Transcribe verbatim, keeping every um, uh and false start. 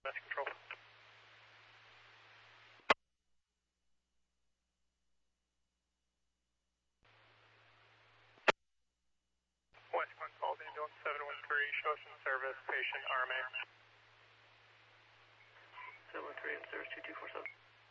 Mass control. West one called ambulance seven one three, Ocean Service, patient R M A. seven one three in service two two four seven.